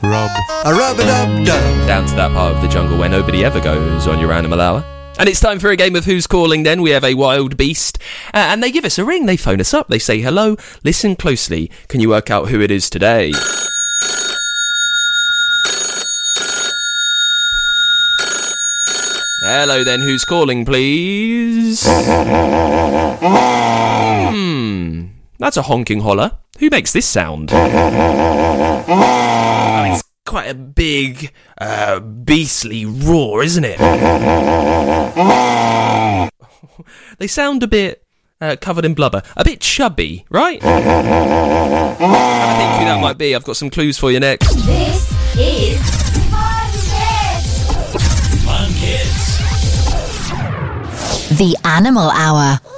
A rub-a-dub-dub. Down to that part of the jungle where nobody ever goes on your Animal Hour. And it's time for a game of Who's Calling then. We have a wild beast. And they give us a ring. They phone us up. They say hello. Listen closely. Can you work out who it is today? Hello then. Who's calling, please? That's a honking holler. Who makes this sound? Oh, it's quite a big, beastly roar, isn't it? They sound a bit covered in blubber. A bit chubby, right? Have a think who that might be. I've got some clues for you next. This is Fun Kids. The Animal Hour